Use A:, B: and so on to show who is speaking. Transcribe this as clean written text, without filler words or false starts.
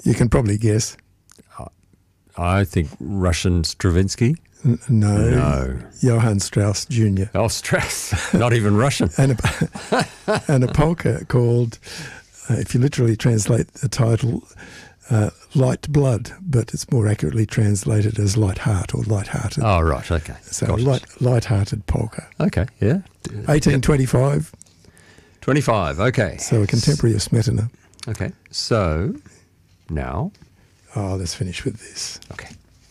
A: You can probably guess.
B: I think Russian Stravinsky.
A: No. Johann Strauss Jr.
B: Oh, Strauss. Not even Russian.
A: And a polka called, if you literally translate the title, Light Blood, but it's more accurately translated as Light Heart or Light-Hearted.
B: Oh, right, okay.
A: So light-hearted polka.
B: Okay, yeah.
A: 1825.
B: 25, okay.
A: So a contemporary of Smetana.
B: Okay, so now...
A: Oh, let's finish with this.
B: Okay.